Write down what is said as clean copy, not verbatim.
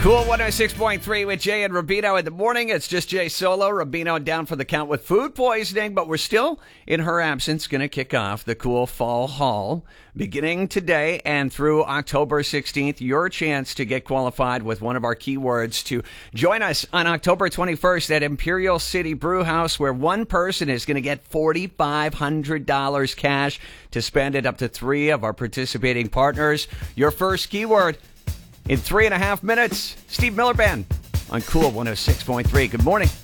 Cool 106.3 with Jay and Rubino in the morning. It's just Jay solo. Rubino down for the count with food poisoning, but we're still, in her absence, going to kick off the Cool Fall Haul. Beginning today and through October 16th, your chance to get qualified with one of our keywords to join us on October 21st at Imperial City Brewhouse, where one person is going to get $4,500 cash to spend at up to 3 of our participating partners. Your first keyword in 3.5 minutes. Steve Miller Band on Cool 106.3. Good morning.